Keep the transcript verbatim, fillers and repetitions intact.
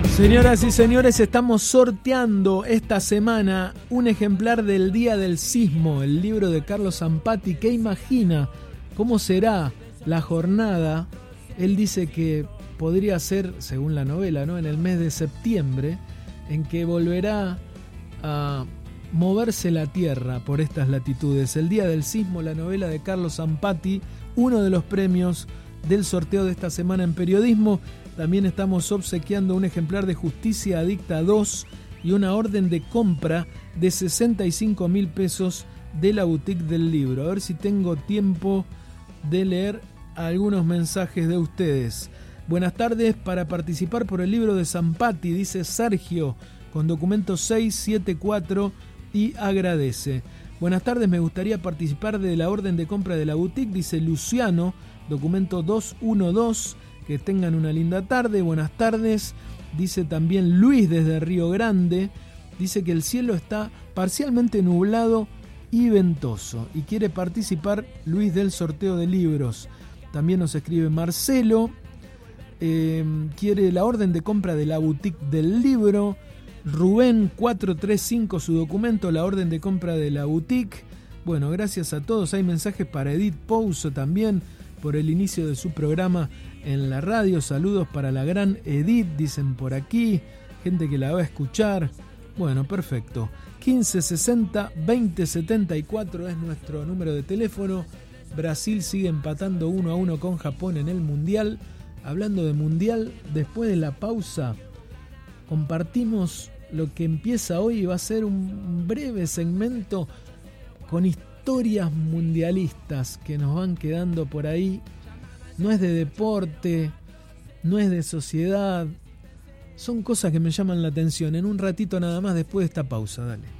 Señoras y señores, estamos sorteando esta semana un ejemplar del Día del Sismo, el libro de Carlos Zampati, que imagina cómo será la jornada. Él dice que podría ser, según la novela, ¿no?, en el mes de septiembre, en que volverá a moverse la Tierra por estas latitudes. El Día del Sismo, la novela de Carlos Zampati, uno de los premios del sorteo de esta semana en periodismo. También estamos obsequiando un ejemplar de Justicia Adicta dos y una orden de compra de sesenta y cinco mil pesos de la boutique del libro. A ver si tengo tiempo de leer algunos mensajes de ustedes. Buenas tardes, para participar por el libro de Zampati, dice Sergio, con documento seis siete cuatro, y agradece. Buenas tardes, me gustaría participar de la orden de compra de la boutique, dice Luciano, documento dos uno dos. Que tengan una linda tarde. Buenas tardes, dice también Luis desde Río Grande. Dice que el cielo está parcialmente nublado y ventoso y quiere participar, Luis, del sorteo de libros. También nos escribe Marcelo, eh, quiere la orden de compra de la boutique del libro. Rubén cuatro tres cinco, su documento, la orden de compra de la boutique. Bueno, gracias a todos. Hay mensajes para Edith Pouso también por el inicio de su programa en la radio. Saludos para la gran Edith, dicen por aquí, gente que la va a escuchar. Bueno, perfecto. quince sesenta veinte setenta y cuatro es nuestro número de teléfono. Brasil sigue empatando uno a uno con Japón en el Mundial. Hablando de Mundial, después de la pausa compartimos lo que empieza hoy y va a ser un breve segmento con historias mundialistas que nos van quedando por ahí. No es de deporte, no es de sociedad, son cosas que me llaman la atención. En un ratito nada más, después de esta pausa, dale.